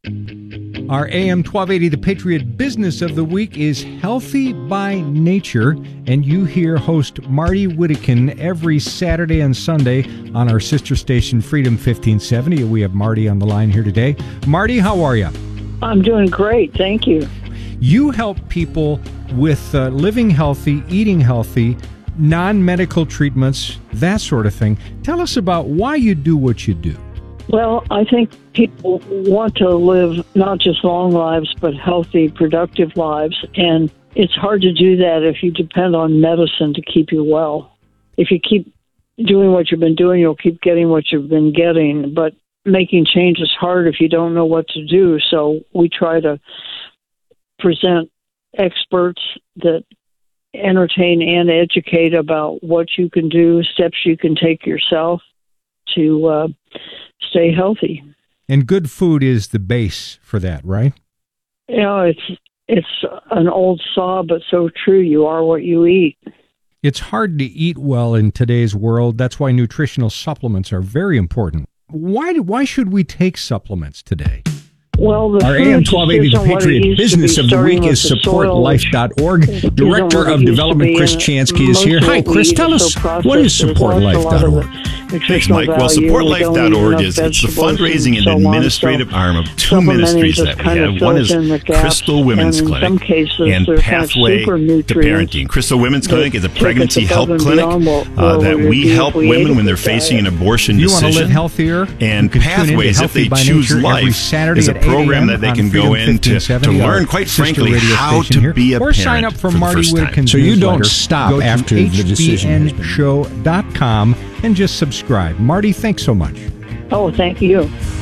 Our AM 1280 The Patriot Business of the Week is Healthy by Nature, and you hear host Marty Whittekin every Saturday and Sunday on our sister station Freedom 1570. We have Marty on the line here today. Marty, how are you? I'm doing great, thank you. You help people with living healthy, eating healthy, non-medical treatments, that sort of thing. Tell us about why you do what you do. Well, I think people want to live not just long lives, but healthy, productive lives. And it's hard to do that if you depend on medicine to keep you well. If you keep doing what you've been doing, you'll keep getting what you've been getting. But making change is hard if you don't know what to do. So we try to present experts that entertain and educate about what you can do, steps you can take yourself to stay healthy. And good food is the base for that, right? You know, it's an old saw, but so true. You are what you eat. It's hard to eat well in today's world. That's why nutritional supplements are very important. Why should we take supplements today? Well, our AM 1280 The Patriot Business of the Week is supportlife.org. Director of Development Chris Chansky is here. Hi, Chris. Tell us, what is supportlife.org? Thanks, Mike. Well, supportlife.org is the fundraising and administrative arm of two ministries that we have. One is Crystal Women's Clinic and Pathway to Parenting. Crystal Women's Clinic is a pregnancy help clinic that we help women when they're facing an abortion decision. You want to live healthier? And Pathways, if they choose life, is a program that they can go in to learn, quite frankly, how to be a parent sign up for Marty Whittekin's So you newsletter. Don't stop after the decision. HBNshow.com and just subscribe. Marty, thanks so much. Oh, thank you.